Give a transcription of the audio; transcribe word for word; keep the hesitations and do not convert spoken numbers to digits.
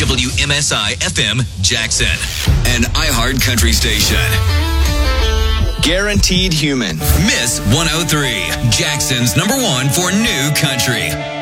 W M S I F M Jackson, an iHeart country station. Guaranteed Human. Miss one oh three, Jackson's number one for new country.